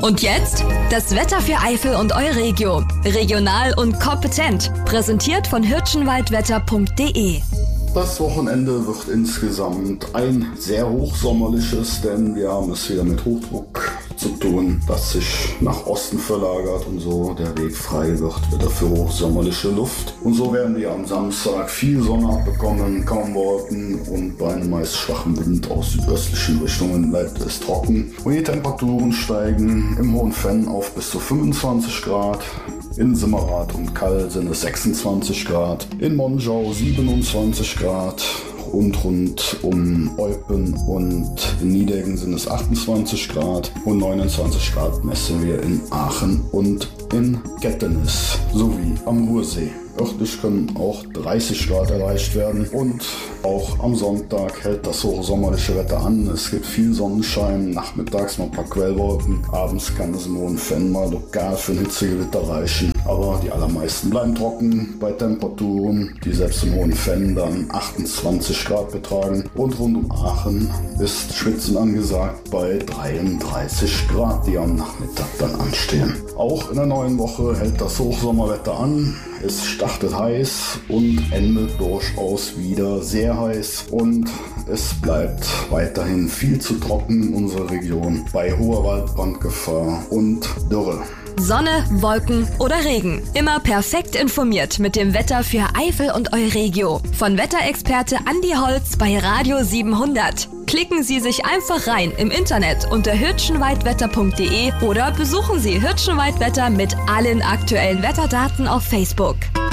Und jetzt das Wetter für Eifel und Euregio. Regional und kompetent. Präsentiert von hirschenwaldwetter.de. Das Wochenende wird insgesamt ein sehr hochsommerliches, denn wir haben es wieder mit Hochdruck zu tun, das sich nach Osten verlagert und so der Weg frei wird wieder für hochsommerliche Luft. Und so werden wir am Samstag viel Sonne abbekommen, kaum Wolken und bei einem meist schwachen Wind aus südöstlichen Richtungen bleibt es trocken. Und die Temperaturen steigen im Hohen Venn auf bis zu 25 Grad. In Simmerath und Kall sind es 26 Grad, in Monschau 27 Grad und rund um Eupen und in Niedegen sind es 28 Grad und 29 Grad messen wir in Aachen und in Gettenis sowie am Ruhrsee. Örtlich können auch 30 Grad erreicht werden und auch am Sonntag hält das hochsommerliche Wetter an. Es gibt viel Sonnenschein, nachmittags noch ein paar Quellwolken, abends kann es im Hohen Venn mal lokal für ein Hitzegewitter reichen. Aber die allermeisten bleiben trocken bei Temperaturen, die selbst im Hohen Venn dann 28 Grad betragen. Und rund um Aachen ist Schwitzen angesagt bei 33 Grad, die am Nachmittag dann anstehen. Auch in der neuen Woche hält das Hochsommerwetter an. Es startet heiß und endet durchaus wieder sehr heiß und es bleibt weiterhin viel zu trocken in unserer Region bei hoher Waldbrandgefahr und Dürre. Sonne, Wolken oder Regen. Immer perfekt informiert mit dem Wetter für Eifel und Euregio. Von Wetterexperte Andi Holz bei Radio 700. Klicken Sie sich einfach rein im Internet unter hirschenwaldwetter.de oder besuchen Sie Hirschenwaldwetter mit allen aktuellen Wetterdaten auf Facebook.